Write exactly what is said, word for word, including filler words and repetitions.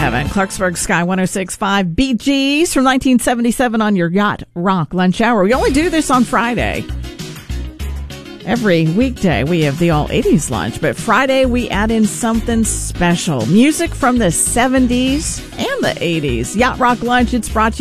seven. Clarksburg Sky one oh six point five. Bee Gees from nineteen seventy-seven on your Yacht Rock Lunch Hour. We only do this on Friday. Every weekday we have the all eighties lunch, but Friday we add in something special. Music from the seventies and the eighties. Yacht Rock Lunch, it's brought to you